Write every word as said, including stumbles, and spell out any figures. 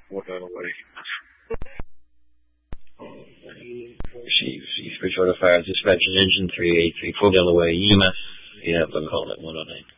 one oh away. Receive, receive, Bridgewater Fire Suspension, Engine three eight three, full down the way, E M S, yeah, I'm calling it one oh nine.